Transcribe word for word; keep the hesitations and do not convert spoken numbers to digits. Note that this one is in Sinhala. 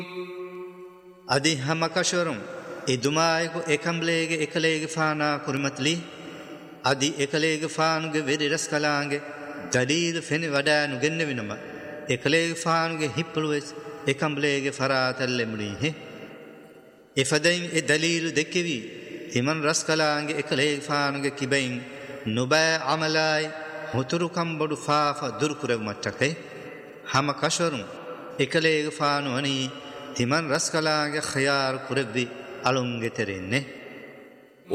අදි හැම කෂවරුම් ඉදුමායක එකම්ලේගේ එකලේගේ ෆානා කුරිමත්ලි අදි එකලේගේ ෆානුගේ වෙරි රස් කලාංගේ දලීල් ෆෙනි වඩානු ගෙන්න විනම එකලේගේ ෆානුගේ හිප්පලුවෙස් එකම්ලේගේ ෆරාතල්ලෙ මුලිහෙ එෆදෙන් ඒ දලීල් දෙකෙවි හිමන් රස් කලාංගේ එකලේගේ ෆානුගේ කිබෙන් නුබෑ අමලයි හුතුරු කම්බඩු ෆාෆා දුරු කුරව මට්ටකේ හැම කෂවරුම් එකලේගේ ෆානු අනි තිමන් රස් කලාගේ ඛයාර කුරෙව්වි අලුන්ගේ තෙරෙන්නේ